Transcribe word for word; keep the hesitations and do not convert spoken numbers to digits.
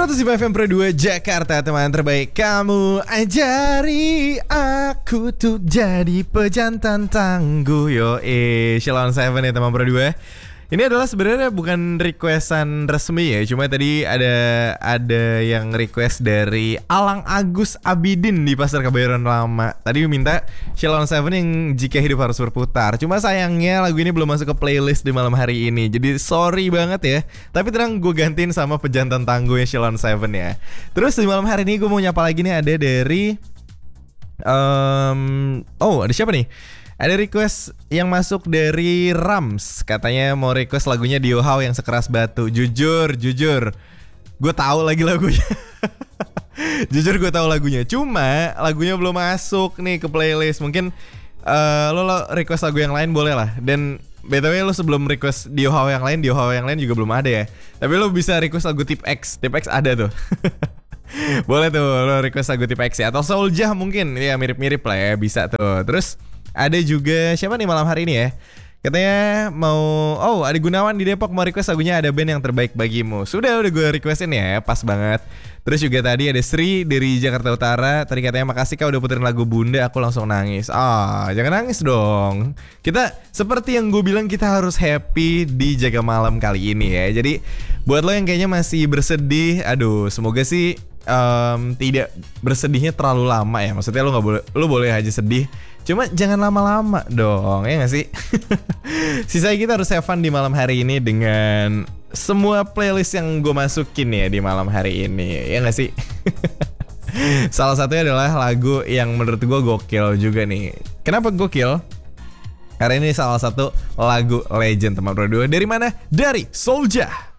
seratus lima F M Pro dua Jakarta, teman terbaik. Kamu ajari aku tuh jadi pejantan tangguh. Yo, eh, Sheila on Seven ya teman Pro dua. Ini adalah sebenarnya bukan requestan resmi ya, cuma tadi ada ada yang request dari Alang Agus Abidin di Pasar Kebayoran Lama. Tadi minta Sheila on Seven yang Jika Hidup Harus Berputar. Cuma sayangnya lagu ini belum masuk ke playlist di malam hari ini. Jadi sorry banget ya. Tapi tenang, gue gantiin sama Pejantan Tangguhnya Sheila on Seven ya. Terus di malam hari ini gue mau nyapa lagi nih, ada dari um, oh ada siapa nih? Ada request yang masuk dari Rams. Katanya mau request lagunya Dio How yang Sekeras Batu. Jujur, jujur gue tahu lagi lagunya. Jujur gue tahu lagunya. Cuma lagunya belum masuk nih ke playlist. Mungkin uh, lo, lo request lagu yang lain boleh lah. Dan B T W lo sebelum request Dio How yang lain, Dio How yang lain juga belum ada ya. Tapi lo bisa request lagu Tip X. Tip X ada tuh. Boleh tuh lo request lagu Tip X ya. Atau Soulja mungkin. Ya mirip-mirip lah ya, bisa tuh. Terus ada juga siapa nih malam hari ini ya? Katanya mau, oh ada Gunawan di Depok mau request lagunya Ada Band Yang Terbaik Bagimu. Sudah udah gue requestin ya, pas banget. Terus juga tadi ada Sri dari Jakarta Utara. Tadi katanya makasih kau udah puterin lagu Bunda, aku langsung nangis. Ah, jangan nangis dong. Kita seperti yang gue bilang, kita harus happy di Jaga Malam kali ini ya. Jadi buat lo yang kayaknya masih bersedih, aduh semoga sih um, tidak bersedihnya terlalu lama ya. Maksudnya lo nggak boleh, lo boleh aja sedih. Cuma jangan lama-lama dong, ya gak sih? Sisanya kita harus have fun di malam hari ini dengan semua playlist yang gue masukin ya di malam hari ini, ya gak sih? Salah satunya adalah lagu yang menurut gue gokil juga nih. Kenapa gokil? Karena ini salah satu lagu legend teman berdua. Dari mana? Dari Soulja.